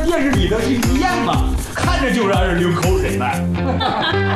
电视里的是一样吗？看着就让人流口水呢。